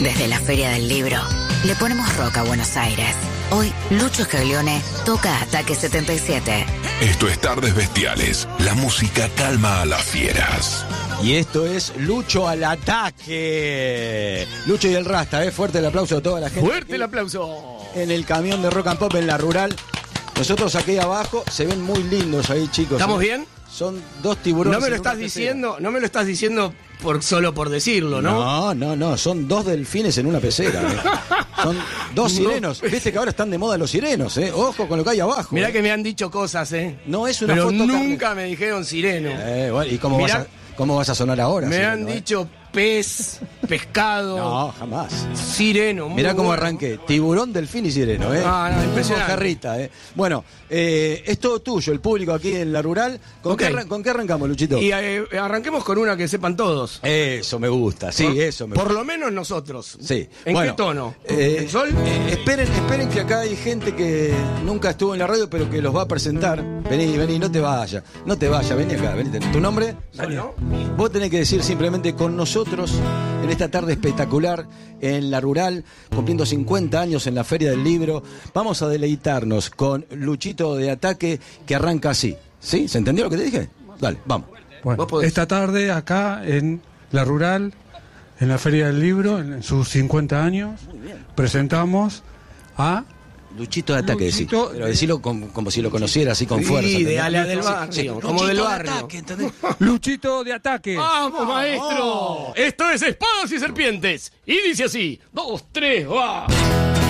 Desde la Feria del Libro, le ponemos rock a Buenos Aires. Hoy, Lucho Scaglione toca Ataque 77. Esto es Tardes Bestiales. La música calma a las fieras. Y esto es Lucho al ataque. Lucho y el Rasta, fuerte el aplauso de toda la gente. ¡Fuerte el aplauso! En el camión de Rock and Pop en la rural. Nosotros aquí abajo se ven muy lindos ahí, chicos. ¿Estamos bien? Son dos tiburones. No me lo estás diciendo solo por decirlo, ¿no? No, son dos delfines en una pecera. Son dos sirenos. Viste que ahora están de moda los sirenos, Ojo con lo que hay abajo. Mirá que me han dicho cosas, No es una pero foto nunca me dijeron sireno. Bueno, ¿y cómo vas a sonar ahora? Me sireno, han dicho pez, pescado. No, jamás. Sireno. Mirá cómo arranqué. Tiburón, delfín y sireno, No, impresionante. Jarrita, Bueno, es todo tuyo, el público aquí en la rural. ¿Con qué arrancamos, Luchito? Y arranquemos con una que sepan todos. Eso me gusta, sí, eso me gusta. Por lo menos nosotros. Sí. ¿En qué tono? ¿El sol? Esperen que acá hay gente que nunca estuvo en la radio, pero que los va a presentar. Vení, no te vayas, vení acá, vení. ¿Tu nombre? ¿No? Vos tenés que decir simplemente con nosotros en esta tarde espectacular en la rural, cumpliendo 50 años en la Feria del Libro. Vamos a deleitarnos con Luchito de Ataque, que arranca así. ¿Sí? ¿Se entendió lo que te dije? Dale, vamos. Bueno, esta tarde acá en la rural, en la Feria del Libro, en sus 50 años, presentamos a Luchito de Ataque, Luchito, pero decirlo como si lo conociera así con fuerza. Sí, de ala del barrio, sí, como del barrio. Ataque, Luchito de Ataque. ¡Vamos, maestro! Esto es Espadas y Serpientes. Y dice así: 2, 3, va.